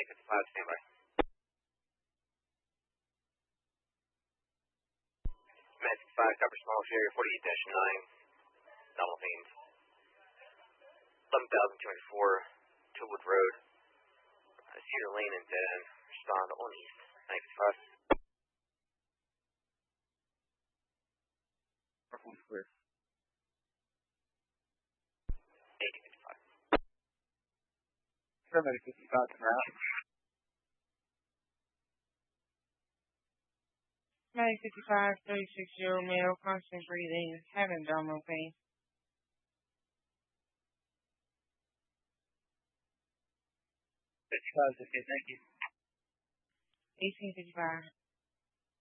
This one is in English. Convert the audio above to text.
855, standby. Med 5, copper small area 48-9, nominal pains. 11,224, Toolwood Road, Cedar Lane and dead end. Respond on east. 955. Clear. 855. Paramedic 55 to route. Medic 55, 36-year-old male, constant breathing, having abdominal pain. 55 is okay, thank you. 1855.